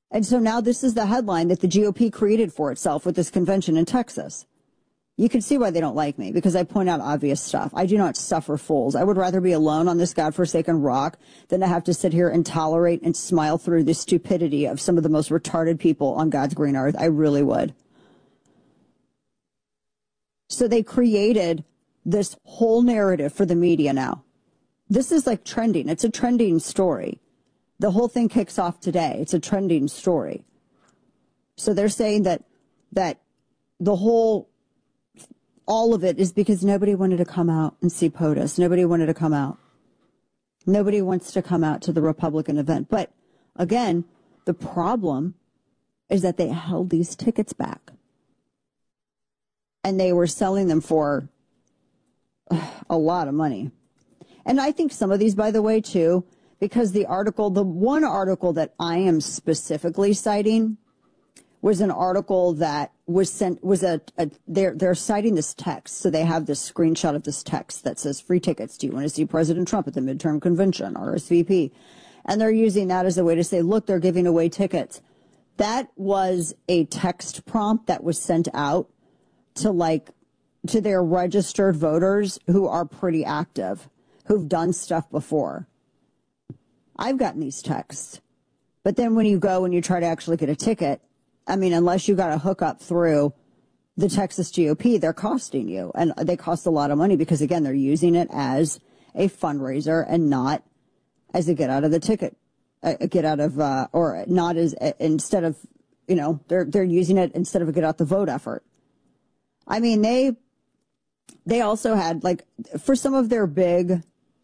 And so now this is the headline that the GOP created for itself with this convention in Texas. You can see why they don't like me, because I point out obvious stuff. I do not suffer fools. I would rather be alone on this godforsaken rock than to have to sit here and tolerate and smile through the stupidity of some of the most retarded people on God's green earth. I really would. So they created this whole narrative for the media now. This is like trending. It's a trending story. The whole thing kicks off today. It's a trending story. So they're saying that the whole, all of it is because nobody wanted to come out and see POTUS. Nobody wanted to come out. Nobody wants to come out to the Republican event. But again, the problem is that they held these tickets back. And they were selling them for a lot of money. And I think some of these, by the way, too, because the one article that I am specifically citing was an article that was sent, they're citing this text. So they have this screenshot of this text that says free tickets. Do you want to see President Trump at the midterm convention, RSVP? And they're using that as a way to say, look, they're giving away tickets. That was a text prompt that was sent out to their registered voters who are pretty active, who've done stuff before. I've gotten these texts. But then when you go and you try to actually get a ticket, I mean, unless you got a hookup through the Texas GOP, they're costing you. And they cost a lot of money because, again, they're using it as a fundraiser and not as a get out of the ticket, or not as, instead of, they're using it instead of a get out the vote effort. I mean, they also had, for some of their big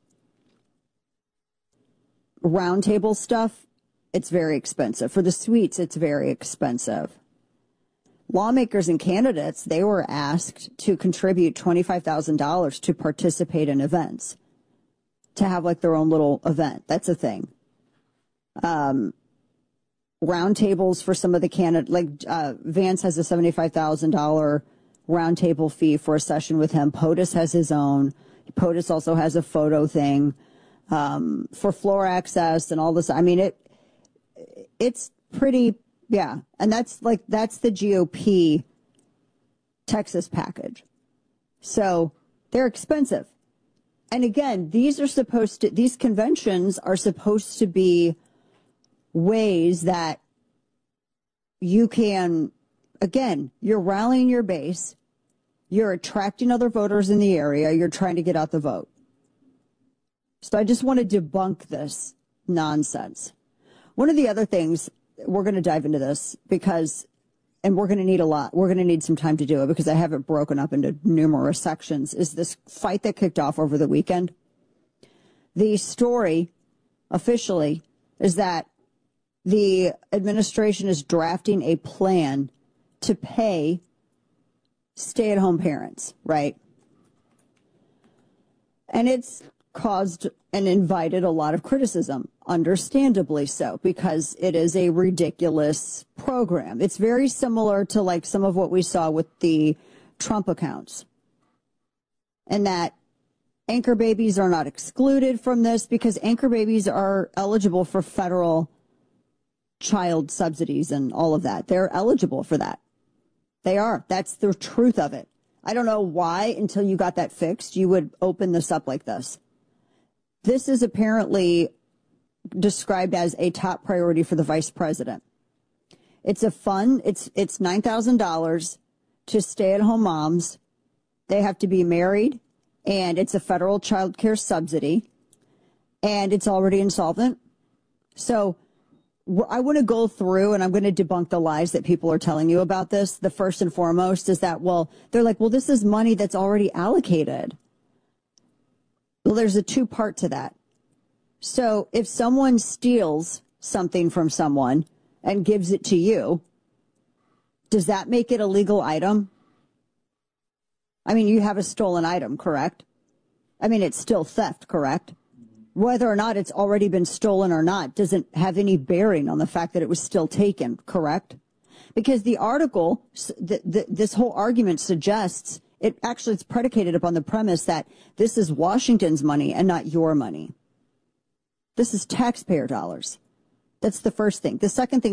roundtable stuff, it's very expensive. For the suites, it's very expensive. Lawmakers and candidates, they were asked to contribute $25,000 to participate in events, to have their own little event. That's a thing. Roundtables for some of the candidates, Vance has a $75,000 roundtable fee for a session with him. POTUS has his own. POTUS also has a photo thing for floor access and all this. I mean, it's pretty, yeah. And that's the GOP Texas package. So they're expensive. And again, these conventions are supposed to be ways that you can, again, you're rallying your base, you're attracting other voters in the area, you're trying to get out the vote. So I just want to debunk this nonsense. One of the other things, we're going to dive into this and we're going to need we're going to need some time to do it because I have it broken up into numerous sections, is this fight that kicked off over the weekend. The story officially is that the administration is drafting a plan to pay stay-at-home parents, right? And it's caused and invited a lot of criticism, understandably so, because it is a ridiculous program. It's very similar to some of what we saw with the Trump accounts, and that anchor babies are not excluded from this because anchor babies are eligible for federal child subsidies and all of that. They're eligible for that. They are. That's the truth of it. I don't know why, until you got that fixed, you would open this up like this. This is apparently described as a top priority for the vice president. It's it's $9,000 to stay-at-home moms. They have to be married, and it's a federal child care subsidy, and it's already insolvent. So I want to go through, and I'm going to debunk the lies that people are telling you about this. The first and foremost is that, they're like, this is money that's already allocated. Well, there's a two-part to that. So if someone steals something from someone and gives it to you, does that make it a legal item? I mean, you have a stolen item, correct? I mean, it's still theft, correct? Whether or not it's already been stolen or not doesn't have any bearing on the fact that it was still taken, correct? Because the article, this whole argument suggests, it's predicated upon the premise that this is Washington's money and not your money. This is taxpayer dollars. That's the first thing. The second thing